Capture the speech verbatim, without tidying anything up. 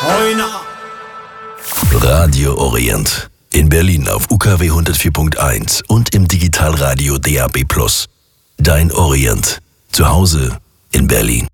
Radio Orient. In Berlin auf U K W hundertvier Punkt eins und im Digitalradio D A B plus. Dein Orient. Zu Hause in Berlin.